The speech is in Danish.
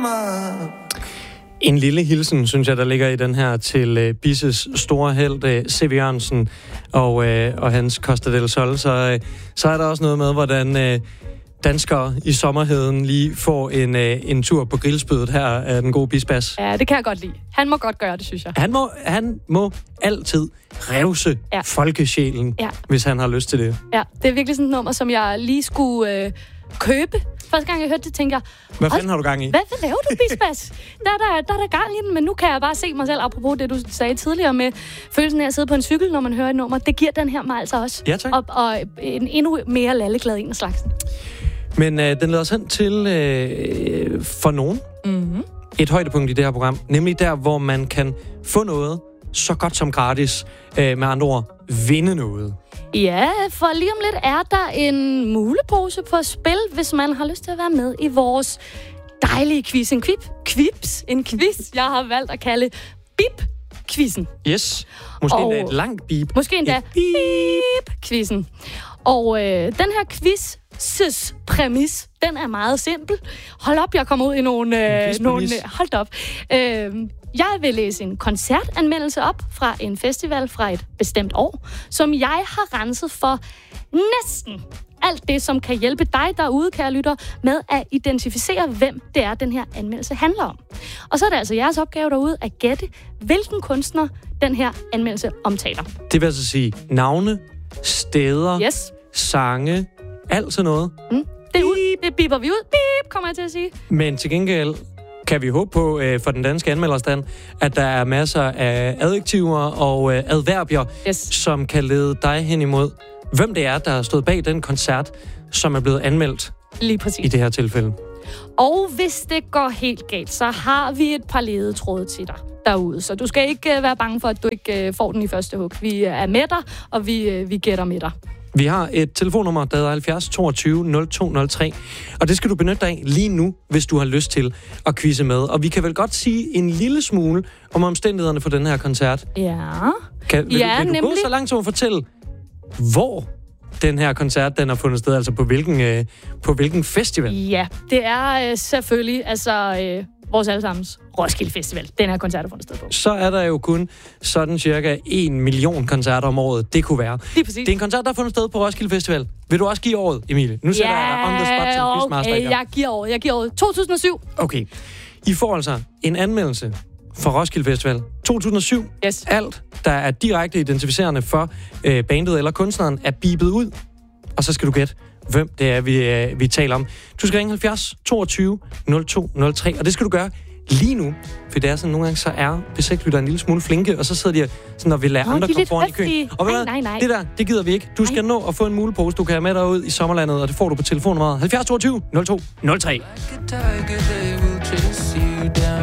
summer. En lille hilsen, synes jeg, der ligger i den her til Bisses store held, C.V. Jørgensen og hans Costa del Sol. Så er der også noget med, hvordan danskere i sommerheden lige får en tur på grillspødet her af den gode Bisbas. Ja, det kan jeg godt lide. Han må godt gøre det, synes jeg. Han må altid revse folkesjælen, hvis han har lyst til det. Ja, det er virkelig sådan et nummer, som jeg lige skulle købe. Første gang jeg hørte det, tænkte jeg... Hvad fanden har du gang i? Hvad laver du, Bisbas? Der er gang i den, men nu kan jeg bare se mig selv, apropos det, du sagde tidligere med følelsen af at sidde på en cykel, når man hører et nummer. Det giver den her mig altså også. Ja, tak. Og en endnu mere lalleglad en af slagsen. Men den leder os hen til, for nogen, et højdepunkt i det her program. Nemlig der, hvor man kan få noget så godt som gratis. Med andre ord, vinde noget. Ja, for lige om lidt er der en mulepose på spil, hvis man har lyst til at være med i vores dejlige quiz. En quiz, jeg har valgt at kalde Bip-quizzen. Yes. Måske endda et langt bip. Måske endda Bip-quizzen. Og den her quiz' præmis, den er meget simpel. Hold op, jeg kommer ud i nogle hold op. Jeg vil læse en koncertanmeldelse op fra en festival fra et bestemt år, som jeg har renset for næsten alt det, som kan hjælpe dig derude, kære lytter, med at identificere, hvem det er, den her anmeldelse handler om. Og så er det altså jeres opgave derude at gætte, hvilken kunstner den her anmeldelse omtaler. Det vil altså sige navne, steder, sange, alt sådan noget. Det biber vi ud. Bip, kommer jeg til at sige. Men til gengæld kan vi håbe på for den danske anmelderstand, at der er masser af adjektiver og adverbier, som kan lede dig hen imod, hvem det er, der har stået bag den koncert, som er blevet anmeldt. Lige præcis. I det her tilfælde. Og hvis det går helt galt, så har vi et par ledetråde til dig derude. Så du skal ikke være bange for, at du ikke får den i første hug. Vi er med dig, og vi gætter med dig. Vi har et telefonnummer, der hedder 70 22 0203, og det skal du benytte dig af lige nu, hvis du har lyst til at quizze med. Og vi kan vel godt sige en lille smule om omstændighederne for den her koncert. Ja. Vil du gå så langt som at fortælle, hvor den her koncert den har fundet sted, altså på hvilken festival? Ja, det er selvfølgelig vores allesammens Roskilde Festival, den her koncert har fundet sted på. Så er der jo kun sådan cirka 1 million koncerter om året, det kunne være. Det er en koncert, der har fundet sted på Roskilde Festival. Vil du også give året, Emilie? Nu sætter jeg on the spot som quizmaster. Jeg giver året. 2007. Okay. I får altså en anmeldelse fra Roskilde Festival 2007. Yes. Alt, der er direkte identificerende for bandet eller kunstneren, er bipet ud. Og så skal du gætte, hvem det er, vi taler om. Du skal ringe 70 22 0203, og det skal du gøre lige nu. For det er sådan, nogle gange så er besægtlytter en lille smule flinke, og så sidder de sådan og vil lade andre komme foran i køen. Og nej. Det gider vi ikke. Du skal nå at få en mulepose, du kan have med dig ud i sommerlandet, og det får du på telefonnummeret 70 22 0203.